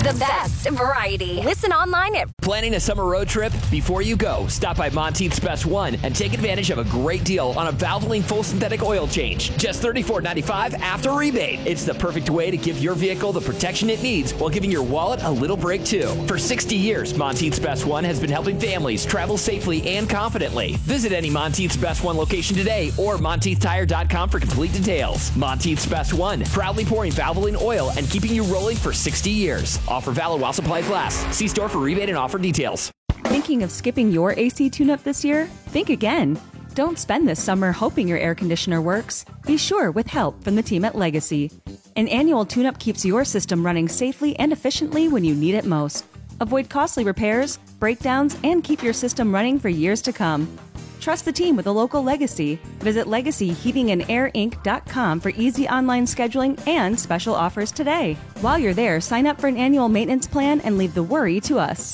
The best variety. Listen online at... Planning a summer road trip? Before you go, stop by Monteith's Best One and take advantage of a great deal on a Valvoline full synthetic oil change. Just $34.95 after rebate. It's the perfect way to give your vehicle the protection it needs while giving your wallet a little break too. For 60 years, Monteith's Best One has been helping families travel safely and confidently. Visit any Monteith's Best One location today or MonteithTire.com for complete details. Monteith's Best One, proudly pouring Valvoline oil and keeping you rolling for 60 years. Offer valid while supplies last. See store for rebate and offer details. Thinking of skipping your AC tune-up this year? Think again. Don't spend this summer hoping your air conditioner works. Be sure with help from the team at Legacy. An annual tune-up keeps your system running safely and efficiently when you need it most. Avoid costly repairs, breakdowns, and keep your system running for years to come. Trust the team with a local Legacy. Visit LegacyHeatingandAirInc.com for easy online scheduling and special offers today. While you're there, sign up for an annual maintenance plan and leave the worry to us.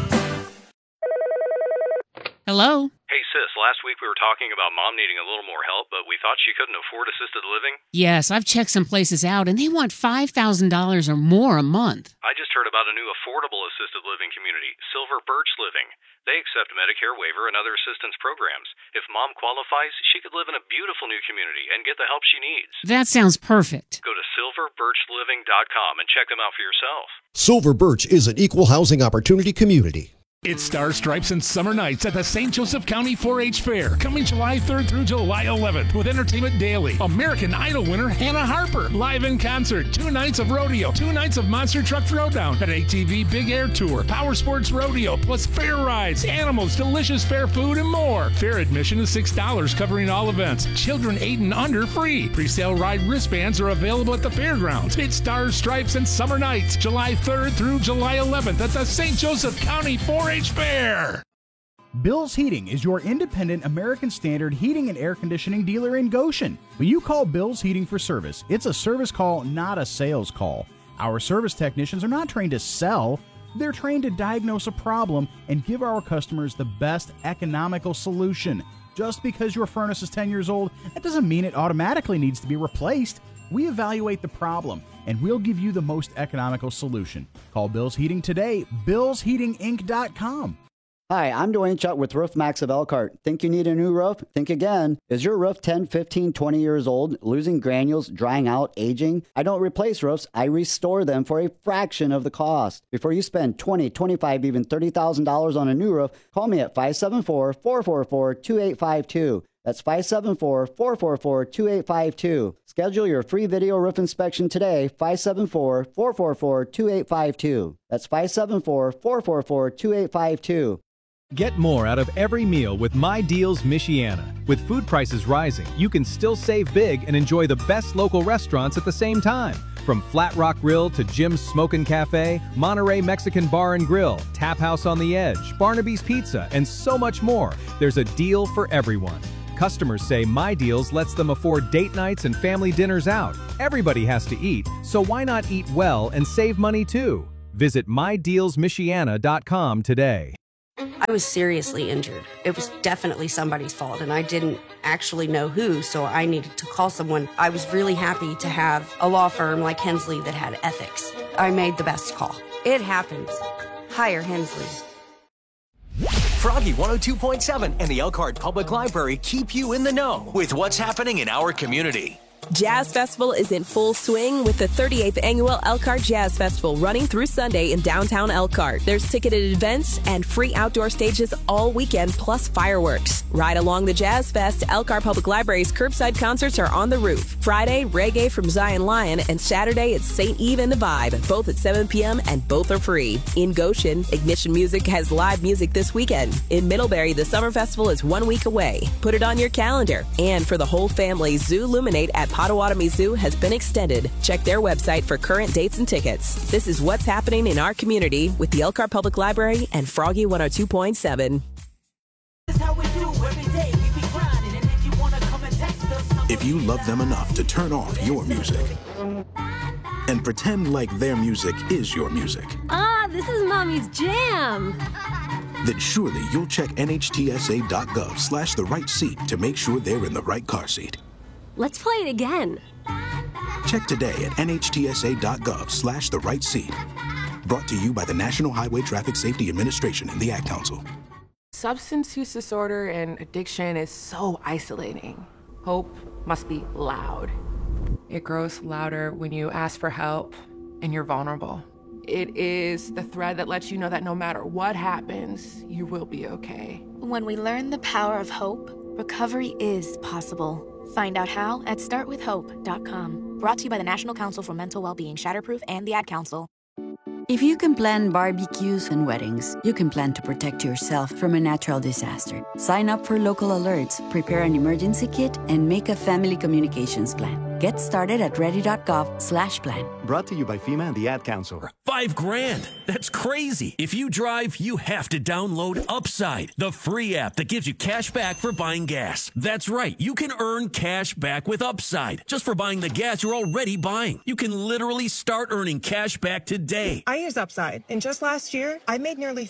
Hello? Hey, sis, last week we were talking about Mom needing a little more help, but we thought she couldn't afford assisted living. Yes, I've checked some places out, and they want $5,000 or more a month. I just heard about a new affordable assisted living community, Silver Birch Living. They accept Medicare waiver and other assistance programs. If Mom qualifies, she could live in a beautiful new community and get the help she needs. That sounds perfect. Go to silverbirchliving.com and check them out for yourself. Silver Birch is an equal housing opportunity community. It's Stars, Stripes, and Summer Nights at the St. Joseph County 4-H Fair, coming July 3rd through July 11th with Entertainment Daily. American Idol winner Hannah Harper, live in concert, 2 nights of rodeo, 2 nights of Monster Truck Throwdown, an ATV Big Air Tour, Power Sports Rodeo, plus fair rides, animals, delicious fair food, and more. Fair admission is $6, covering all events. Children 8 and under free. Presale ride wristbands are available at the fairgrounds. It's Stars, Stripes, and Summer Nights, July 3rd through July 11th at the St. Joseph County 4-H Fair. Bill's Heating is your independent American Standard heating and air conditioning dealer in Goshen. When you call Bill's Heating for service, it's a service call, not a sales call. Our service technicians are not trained to sell. They're trained to diagnose a problem and give our customers the best economical solution. Just because your furnace is 10 years old, that doesn't mean it automatically needs to be replaced. We evaluate the problem, and we'll give you the most economical solution. Call Bill's Heating today, billsheatinginc.com. Hi, I'm Dwayne Chuck with Roof Max of Elkhart. Think you need a new roof? Think again. Is your roof 10, 15, 20 years old, losing granules, drying out, aging? I don't replace roofs. I restore them for a fraction of the cost. Before you spend $20, $25, even $30,000 on a new roof, call me at 574-444-2852. That's 574-444-2852. Schedule your free video roof inspection today, 574-444-2852. That's 574-444-2852. Get more out of every meal with My Deals Michiana. With food prices rising, you can still save big and enjoy the best local restaurants at the same time. From Flat Rock Grill to Jim's Smokin' Cafe, Monterey Mexican Bar and Grill, Tap House on the Edge, Barnaby's Pizza, and so much more. There's a deal for everyone. Customers say My Deals lets them afford date nights and family dinners out. Everybody has to eat, so why not eat well and save money too? Visit MyDealsMichiana.com today. I was seriously injured. It was definitely somebody's fault, and I didn't actually know who, so I needed to call someone. I was really happy to have a law firm like Hensley that had ethics. I made the best call. It happens. Hire Hensley. Froggy 102.7 and the Elkhart Public Library keep you in the know with what's happening in our community. Jazz Festival is in full swing with the 38th Annual Elkhart Jazz Festival running through Sunday in downtown Elkhart. There's ticketed events and free outdoor stages all weekend, plus fireworks. Right along the Jazz Fest, Elkhart Public Library's curbside concerts are on the roof. Friday, reggae from Zion Lion, and Saturday, it's St. Eve and the Vibe, both at 7 p.m. and both are free. In Goshen, Ignition Music has live music this weekend. In Middlebury, the Summer Festival is 1 week away. Put it on your calendar. And for the whole family, Zoo Luminate at Potawatomi Zoo has been extended. Check their website for current dates and tickets. This is what's happening in our community with the Elkhart Public Library and Froggy 102.7. If you love them enough to turn off your music and pretend like their music is your music. Ah, this is Mommy's jam. Then surely you'll check nhtsa.gov/the right seat to make sure they're in the right car seat. Let's play it again. Check today at nhtsa.gov/the right seat. Brought to you by the National Highway Traffic Safety Administration and the Ad Council. Substance use disorder and addiction is so isolating. Hope must be loud. It grows louder when you ask for help and you're vulnerable. It is the thread that lets you know that no matter what happens, you will be okay. When we learn the power of hope, recovery is possible. Find out how at startwithhope.com. Brought to you by the National Council for Mental Wellbeing, Shatterproof, and the Ad Council. If you can plan barbecues and weddings, you can plan to protect yourself from a natural disaster. Sign up for local alerts, prepare an emergency kit, and make a family communications plan. Get started at ready.gov/plan. Brought to you by FEMA and the Ad Council. $5,000. That's crazy. If you drive, you have to download Upside, the free app that gives you cash back for buying gas. That's right. You can earn cash back with Upside just for buying the gas you're already buying. You can literally start earning cash back today. I use Upside, and just last year, I made nearly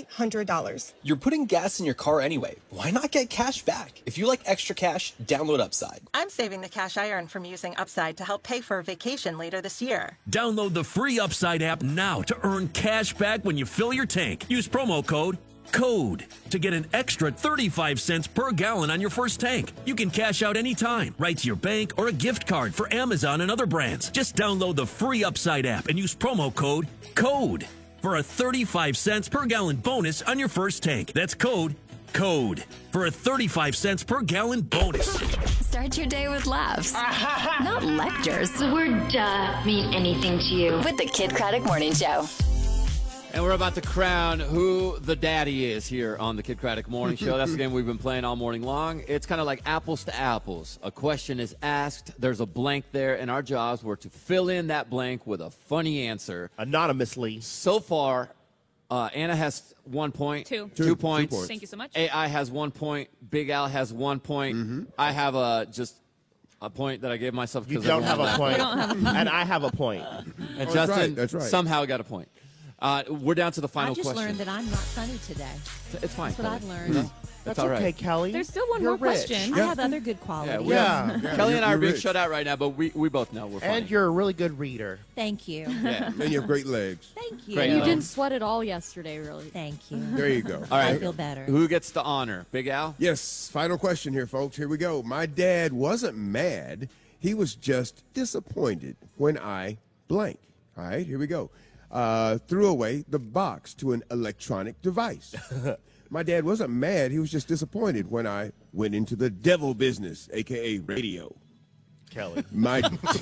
$300. You're putting gas in your car anyway. Why not get cash back? If you like extra cash, download Upside. I'm saving the cash I earn from using Upside to help pay for a vacation later this year. Download the free Upside app now to earn cash back when you fill your tank. Use promo code CODE to get an extra 35 cents per gallon on your first tank. You can cash out anytime, right to your bank or a gift card for Amazon and other brands. Just download the free Upside app and use promo code CODE for a 35 cents per gallon bonus on your first tank. That's code CODE for a 35 cents per gallon bonus. Start your day with laughs, not lectures. The word mean anything to you? With the Kid Craddock Morning Show. And we're about to crown who the daddy is here on the Kid Craddock Morning Show. That's the game we've been playing all morning long. It's kind of like apples to apples. A question is asked, there's a blank there, and our jobs were to fill in that blank with a funny answer. Anonymously. So far, Anna has 1 point. Two. 2 points. Thank you so much. AI has 1 point. Big Al has 1 point. I have just a point that I gave myself. You don't have a point. You don't have a point. And I have a point. And Oh, Justin that's right. somehow got a point. We're down to the final I just question. learned that I'm not funny today. It's fine. That's what I've learned. No, That's all right. okay, Kelly. There's still one You're more rich. question. I have other good qualities. Kelly and I are You're being rich. shut out right now, but we both know we're funny. And you're a really good reader. Thank you. Yeah. And you have great legs. Thank you. Great You legs. didn't sweat at all yesterday, really. Thank you. There you go. All right. I feel better. Who gets the honor? Big Al? Yes, final question here, folks. Here we go. My dad wasn't mad. He was just disappointed when I blank. All right, here we go. Threw away the box to an electronic device. My dad wasn't mad. He was just disappointed when I went into the devil business, a.k.a. radio. Kelly. My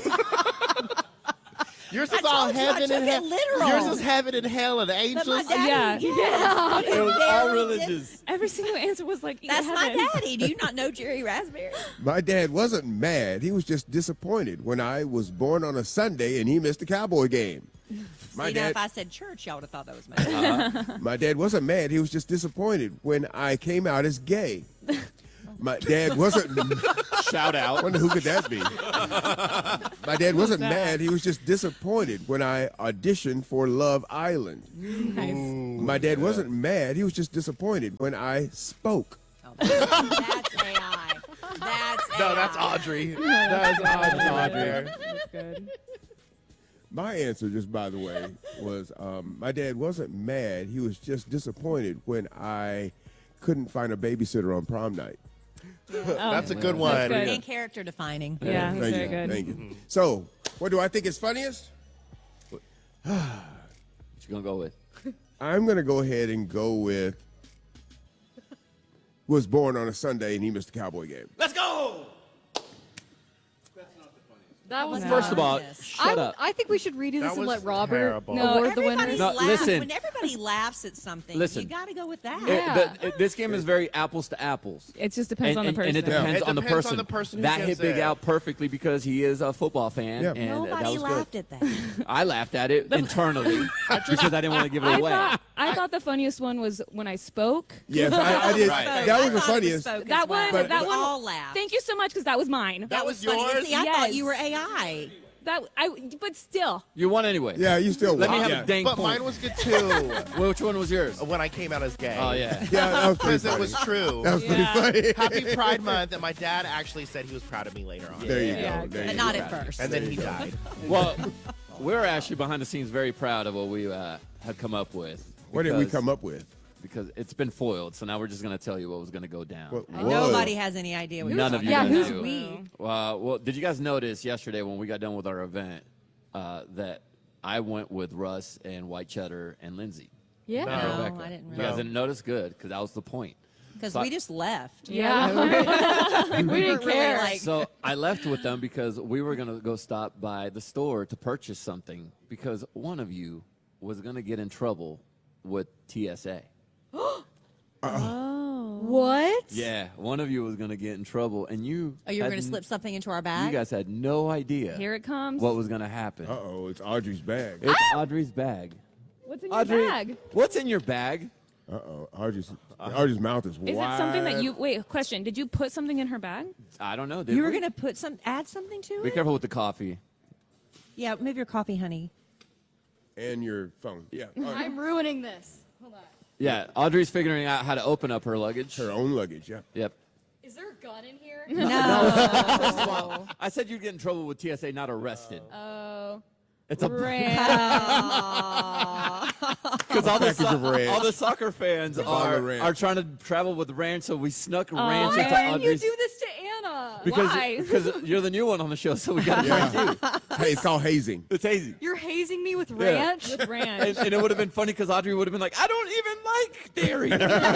Yours is all heaven and hell. Yours is heaven and hell and angels. Yeah. It was all religious. Every single answer was like, That's my heaven. daddy. Do you not know Jerry Raspberry? My dad wasn't mad. He was just disappointed when I was born on a Sunday and he missed the Cowboy game. My You know, dad, if I said church, y'all would have thought that was my my dad wasn't mad. He was just disappointed when I came out as gay. My dad wasn't. Shout out. Wonder who could that be? My dad wasn't mad. He was just disappointed when I auditioned for Love Island. My dad wasn't mad. He was just disappointed when I spoke. That's AI. That's Audrey. That's Audrey. That's good. My answer, just by the way, was my dad wasn't mad. He was just disappointed when I couldn't find a babysitter on prom night. That's a good one. That's good. And character defining. Yeah, that's Thank very you. good. Thank you. So, what do I think is funniest? What you gonna go with? I'm going to go ahead and go with was born on a Sunday and he missed the Cowboy game. Let's go! That was First of all, shut up. I think we should redo this That and was let Robert terrible. award the winners. Everybody's No, laughing. listen. When everybody laughs at something, Listen. you got to go with that. This game is very apples to apples. It just depends on the person. And it depends It on the depends person. on the person who That gets hit Big it. Al perfectly because he is a football fan. Yeah. And that Nobody was laughed good. at that. I laughed at it internally because I didn't want to give it away. I thought the funniest one was when I spoke. Yes, I did. Right. That was the funniest. That one. But- That We one. all laughed. Thank you so much because that was mine. That was funny. yours? See, I Yes. thought you were AI. But still. You won anyway. Yeah, you still Let me won. have a dang But point. mine was good too. Which one was yours? When I came out as gay. Oh, yeah. Yeah, that was pretty Because it funny. was true. That was pretty funny. Happy Pride Month, and my dad actually said he was proud of me later on. There you Yeah, go. There But you not go. at first. And then he died. Well, We're actually behind the scenes very proud of what we had come up with. What did we come up with? Because it's been foiled, so now we're just going to tell you what was going to go down. Nobody has any idea what None of you talking guys about. do. we? Well, did you guys notice yesterday when we got done with our event that I went with Russ and White Cheddar and Lindsay? Yeah. And No, Rebecca. I didn't You guys really. didn't notice? Good, because that was the point. Because So we I- just left. Yeah. we didn't care. Like, So I left with them because we were going to go stop by the store to purchase something because one of you was going to get in trouble with TSA. what? Yeah, one of you was going to get in trouble, and you. Oh, you were had going to n- slip something into our bag? You guys had no idea. Here it comes. What was going to happen? Uh-oh, it's Audrey's bag. It's Audrey's bag. What's in your Audrey, bag? what's in your bag? Uh-oh, Audrey's mouth is wide. Is it something that you wait? Question: did you put something in her bag? I don't know. Did You were we? going to add something to Be it? careful with the coffee. Yeah, move your coffee, honey. And your phone. Yeah. All right. I'm ruining this. Hold on. Yeah, Audrey's figuring out how to open up her luggage. Her own luggage, yeah. Yep. Is there a gun in here? No. I said you'd get in trouble with TSA, not arrested. Oh. It's a Ranch. Because all Package of ranch. all the soccer fans The bottle of ranch. are trying to travel with ranch, so we snuck ranch Why into didn't you Audrey's. do this to Anna? because Why? because you're the new one on the show, so we got to Yeah. try you. Hey, it's called hazing. It's hazy. You're hazing me with Yeah. ranch? With ranch. And it would have been funny because Audrey would have been like, I don't even like dairy.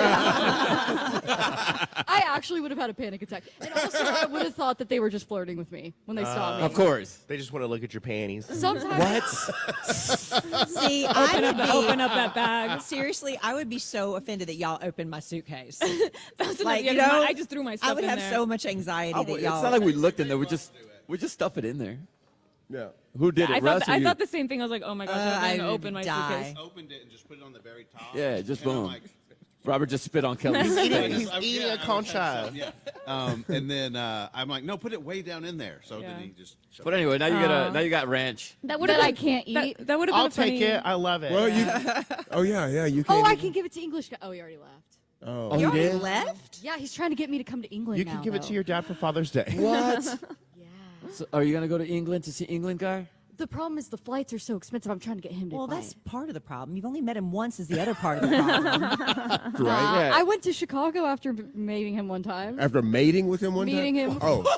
I actually would have had a panic attack. And also, I would have thought that they were just flirting with me when they saw me. Of course. They just want to look at your panties. Sometimes. See, Open up that bag. Seriously, I would be so offended that y'all opened my suitcase. That's Like, enough. you Yeah, know, I just threw my stuff I would in have there. so much anxiety that It's y'all. not like we looked in there. We just stuff it in there. Yeah. Who did it? I Russ thought, or I you? thought the same thing. I was like, oh my gosh, I'm I going to would open my die. suitcase. Opened it and just put it on the very top. Yeah, just And I'm boom. like, Robert just spit on Kelly's He's eating, face. he's eating yeah, a I was concha. had some, yeah. And then I'm like, no, put it way down in there. So then he just. But anyway, now you got ranch. That would That have I can't eat. That would have been I'll a funny. take it. I love it. Well, you. Oh yeah, you can. Oh, I can give it to English guy. Oh, he already left. Oh, You already did? left? Yeah, he's trying to get me to come to England You now, can give it though. to your dad for Father's Day. What? Yeah. So are you gonna go to England to see England guy? The problem is the flights are so expensive. I'm trying to get him to Well, buy that's it. part of the problem. You've only met him once is the other part of the problem. right. Yeah. I went to Chicago after meeting him one time. After mating with him one Meeting time. him. Oh,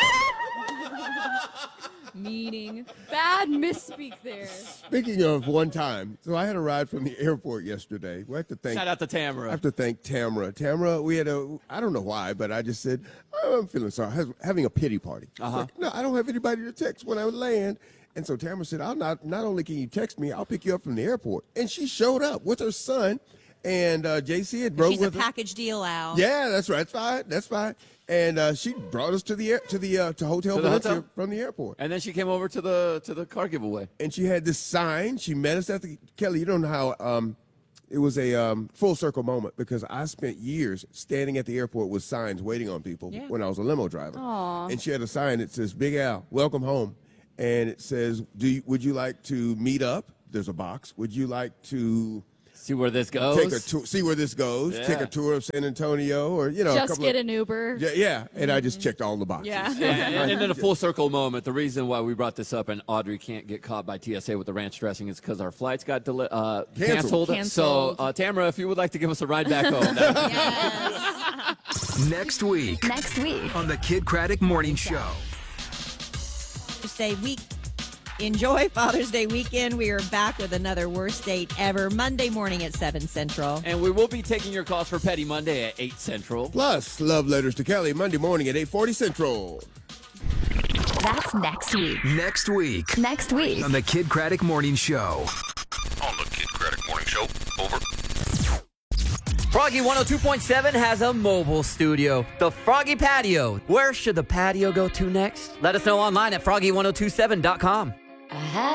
Meeting. Bad misspeak there. speaking of one time, so I had a ride from the airport yesterday. We have to thank. Shout out to I Tamara. have to thank Tamara. Tamara, we had I don't know why, but I just said, oh, I'm feeling sorry. Having a pity party. It's like, no, I don't have anybody to text when I land. And so Tamara said, I'll not only can you text me, I'll pick you up from the airport. And she showed up with her son, and JC had rode She's a with her. package deal out. Yeah, that's right. That's fine. That's fine. And she brought us to Hotel To the Valencia hotel? from the airport. And then she came over to the car giveaway. And she had this sign. She met us at the Kelly. You don't know how it was a full circle moment because I spent years standing at the airport with signs waiting on people when I was a limo driver. Aw. And she had a sign that says "Big Al, welcome home," and it says, would you like to meet up? There's a box. Would you like to See where this goes. take a tour? See where this goes. Yeah. Take a tour of San Antonio, or a Just couple get of, an Uber. Yeah. And I just checked all the boxes. Yeah. And in a full circle moment, the reason why we brought this up and Audrey can't get caught by TSA with the ranch dressing is because our flights got canceled. Canceled. So, Tamara, if you would like to give us a ride back home. Next week Next week. on the Kid Craddock Morning Show. Enjoy Father's Day weekend. We are back with another worst date ever Monday morning at 7 Central. And we will be taking your calls for Petty Monday at 8 Central. Plus, love letters to Kelly Monday morning at 8:40 Central. That's next week. Next week Next week. on the Kid Craddock Morning Show. On the Kid Craddock Morning Show. Over. Froggy 102.7 has a mobile studio, the Froggy Patio. Where should the patio go to next? Let us know online at froggy1027.com. I had